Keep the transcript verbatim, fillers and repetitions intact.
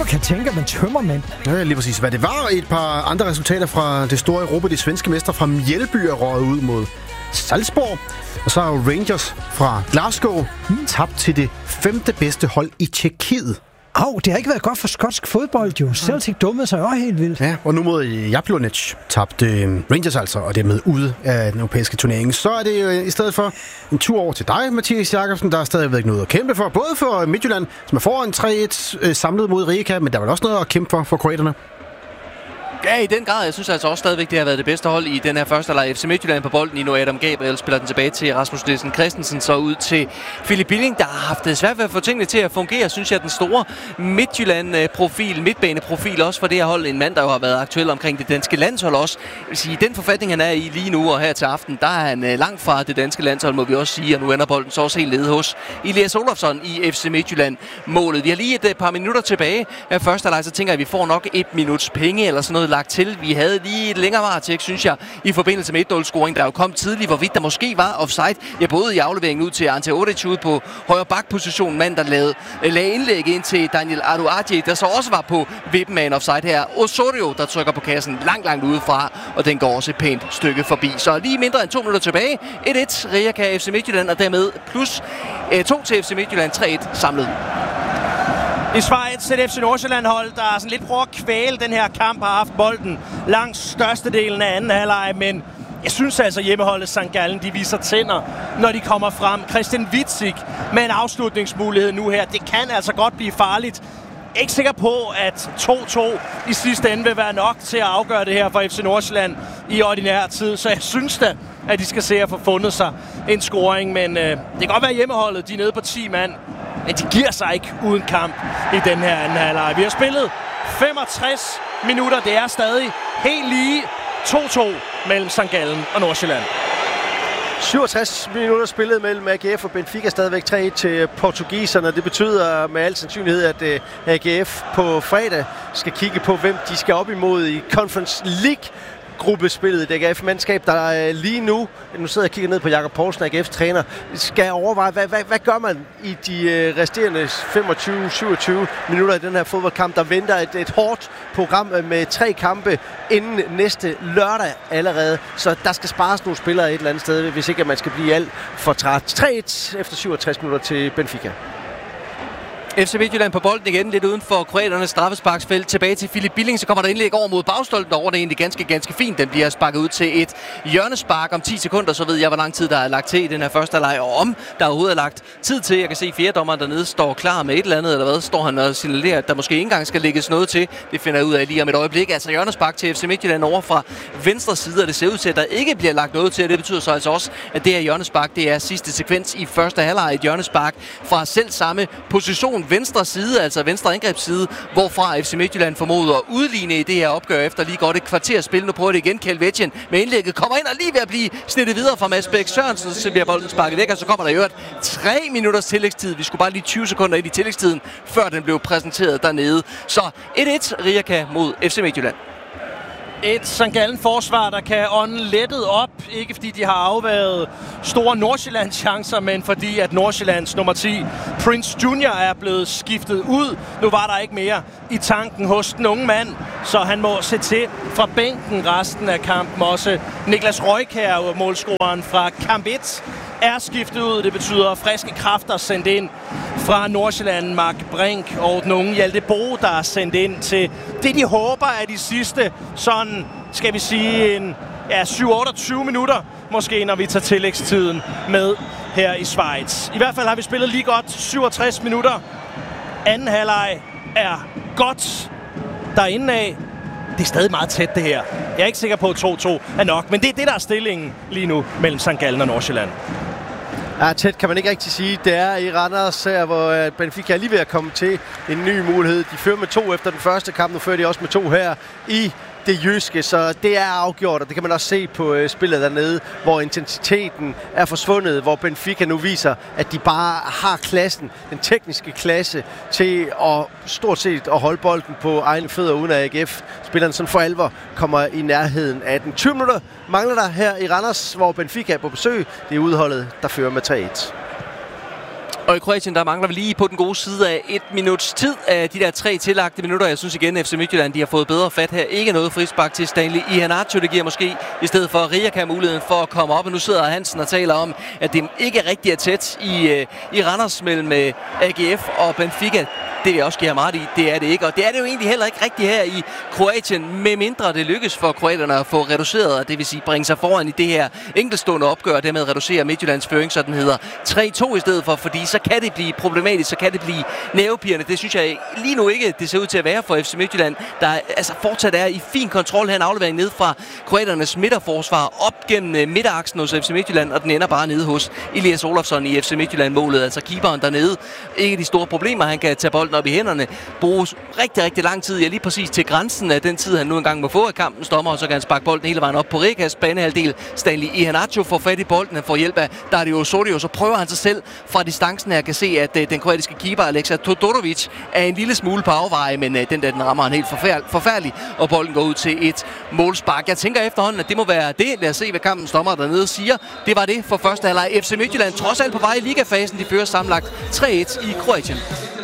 kan tænke, at man tømmermænd. Ja, lige præcis. Hvad det var, et par andre resultater fra det store Europa. De svenske mestre fra Mjällby er røget ud mod Salzburg. Og så er jo Rangers fra Glasgow mm. tabt til det femte bedste hold i Tjekkiet. Au, det har ikke været godt for skotsk fodbold, jo. Celtic dummede sig også helt vildt. Ja, og nu mod Jablonec tabte øh, Rangers altså, og det er med ude af den europæiske turnering. Så er det øh, i stedet for en tur over til dig, Mathias Jakobsen. Der er stadigvæk noget at kæmpe for, både for Midtjylland, som er foran tre et øh, samlet mod Rijeka, men der er vel også noget at kæmpe for for kroaterne. Ja, i den grad. Jeg synes altså også stadigvæk, det har været det bedste hold i den her første leg. F C Midtjylland på bolden i nu. Adam Gabriel spiller den tilbage til Rasmus Nielsen Christensen, så ud til Philip Billing, der har haft det svært ved at få tingene til at fungere, synes jeg, den store Midtjylland-profil, midtbaneprofil også for det her hold. En mand, der jo har været aktuel omkring det danske landshold også. Jeg vil sige, den forfatning, han er i lige nu og her til aften, der er han langt fra det danske landshold, må vi også sige, og nu ender bolden så også helt nede hos Elias Olofsson i F C Midtjylland-målet. Vi har lige et par minutter tilbage af første leg, så tænker jeg, at vi får nok et minuts penge eller sådan noget lagt til. Vi havde lige et længere varetægt, synes jeg, i forbindelse med et nul-scoring, der jo kom tidligt, hvorvidt der måske var offside. Jeg både i afleveringen ud til Ante Oric ude på højre bakposition, mand, der lavede, lagde indlæg ind til Daniel Aduadje, der så også var på vippen af en offside her. Osorio, der trykker på kassen langt, langt udefra, og den går også et pænt stykke forbi. Så lige mindre end to minutter tilbage. et et, Rijeka F C Midtjylland, og dermed plus to til F C Midtjylland, tre et samlet. I Schweiz et F C Nordsjælland-hold, der sådan lidt prøver at kvæle den her kamp, har haft bolden langt størstedelen af anden halvleg, men jeg synes altså, hjemmeholdet Sankt Gallen, de viser tænder, når de kommer frem. Christian Witzig med en afslutningsmulighed nu her. Det kan altså godt blive farligt. Ikke sikker på, at to to i sidste ende vil være nok til at afgøre det her for F C Nordsjælland i ordinær tid. Så jeg synes da, at de skal se at få fundet sig en scoring. Men øh, det kan godt være hjemmeholdet, de er nede på ti mand. Men de giver sig ikke uden kamp i den her anden halvleg. Vi har spillet femogtres minutter. Det er stadig helt lige to to mellem Sankt Gallen og Nordsjælland. syvogtres minutter spillet mellem A G F og Benfica, stadigvæk tre et til portugiserne. Det betyder med al sandsynlighed, at A G F på fredag skal kigge på, hvem de skal op imod i Conference League gruppespillet. Det er A G F-mandskab, der lige nu, nu sidder jeg og kigger ned på Jakob Poulsen, A G F's træner, skal overveje, hvad, hvad, hvad gør man i de resterende femogtyve syvogtyve minutter i den her fodboldkamp. Der venter et, et hårdt program med tre kampe inden næste lørdag allerede, så der skal spares nogle spillere et eller andet sted, hvis ikke at man skal blive alt for træt. tre et efter syvogtres minutter til Benfica. F C Midtjylland på bolden igen, lidt uden for kroaternes straffesparksfelt. Tilbage til Philip Billing, så kommer der indlæg over mod bagstolpen over. Det er egentlig ganske, ganske fint. Den bliver sparket ud til et hjørnespark om ti sekunder, så ved jeg, hvor lang tid der er lagt til i den her første leg, og om der overhovedet er lagt tid til. Jeg kan se fjerdommeren dernede står klar med et eller andet, eller hvad? Står han og signalerer, at der måske ikke engang skal lægges noget til. Det finder jeg ud af lige om et øjeblik. Altså hjørnespark til F C Midtjylland over fra venstre side, og det ser ud til, at der ikke bliver lagt noget til. Det betyder så altså også, at det her hjørnespark, det er sidste sekvens i første halvleg. Et hjørnespark fra selv samme position, venstre side, altså venstre angrebsside, hvorfra F C Midtjylland formoder at udligne i det her opgør efter lige godt et kvarter spil. Nu prøver det igen Kjeld med indlægget. Kommer ind og lige ved at blive snittet videre fra Mads Bæk Sørensen, så bliver bolden sparket væk, og så kommer der jo et tre minutters tillægstid. Vi skulle bare lige tyve sekunder ind i tillægstiden, før den blev præsenteret dernede. Så et et Rijeka mod F C Midtjylland. Et Sankt Gallen forsvar, der kan ånde lettet op. Ikke fordi de har afværet store Nordsjællands chancer, men fordi at Nordsjællands nummer ti, Prince Junior, er blevet skiftet ud. Nu var der ikke mere i tanken hos den unge mand, så han må se til fra bænken resten af kampen. Også Niklas Røjkær, målscoreren fra kamp et, er skiftet ud. Det betyder friske kræfter sendt ind fra Nordsjælland. Mark Brink og den unge Hjalte Bo, der er sendt ind til det, de håber er de sidste, sådan skal vi sige, en ja, syv otteogtyve minutter, måske når vi tager tillægstiden med her i Schweiz. I hvert fald har vi spillet lige godt syvogtres minutter. Anden halvleg er godt derinde af. Det er stadig meget tæt, det her. Jeg er ikke sikker på, at to to er nok, men det er det, der er stillingen lige nu mellem Sankt Gallen og Nordsjælland. Ja, tæt kan man ikke rigtig sige. Det er i Randers her, hvor Benfica er lige ved at komme til en ny mulighed. De fører med to efter den første kamp, nu fører de også med to her i det jyske, så det er afgjort, og det kan man også se på øh, spillet dernede, hvor intensiteten er forsvundet, hvor Benfica nu viser, at de bare har klassen, den tekniske klasse, til at stort set at holde bolden på egne fødder, uden at A G F-spilleren sådan for alvor kommer i nærheden af den. tyve minutter mangler der her i Randers, hvor Benfica er på besøg. Det er udholdet, der fører med tre et. Og i Kroatien, der mangler vi lige på den gode side af et minuts tid af de der tre tillagte minutter. Jeg synes igen, at F C Midtjylland de har fået bedre fat her. Ikke noget frispark til Stanley Iheanacho. Det giver måske i stedet for Rijeka muligheden for at komme op. Og nu sidder Hansen og taler om, at det ikke rigtig er tæt i, i Randers mellem A G F og Benfica. Det vil jeg også give ham ret i. Det er det ikke. Og det er det jo egentlig heller ikke rigtigt her i Kroatien, med mindre det lykkes for kroaterne at få reduceret, det vil sige bringe sig foran i det her enkeltstående opgør, og dermed reducere Midtjyllands føring, så den hedder tre to i stedet for, fordi så kan det blive problematisk, så kan det blive nervepirrende. Det synes jeg lige nu ikke, det ser ud til at være for F C Midtjylland, der altså fortsat er i fin kontrol her, en aflevering ned fra kroaternes midterforsvar op gennem midteraksen hos F C Midtjylland, og den ender bare nede hos Elias Olofsson i F C Midtjylland-målet, altså keeperen dernede. Ikke de store problemer, han kan tage bolden op i hænderne, bruges rigtig, rigtig lang tid, ja lige præcis til grænsen af den tid, han nu engang må få af kampens dommer, og så kan han sparke bolden hele vejen op på Rikas banehalvdel. Stanley Iheanacho får fat i bolden, han får hjælp af Dario Osorio, så prøver han sig selv fra distancen her, kan se, at uh, den kroatiske keeper Alexa Todorovic er en lille smule på afveje, men uh, den der, den rammer han helt forfærd- forfærdelig, og bolden går ud til et målspark. Jeg tænker efterhånden, at det må være det. Lad os se, hvad kampens dommer dernede siger. Det var det for første halvleg. F C Midtjylland trods alt på vej i ligafasen. De fører sammenlagt tre et i Kroatien.